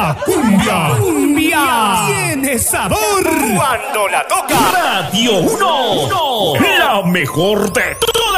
La cumbia tiene sabor cuando la toca Radio 1, la mejor de todas.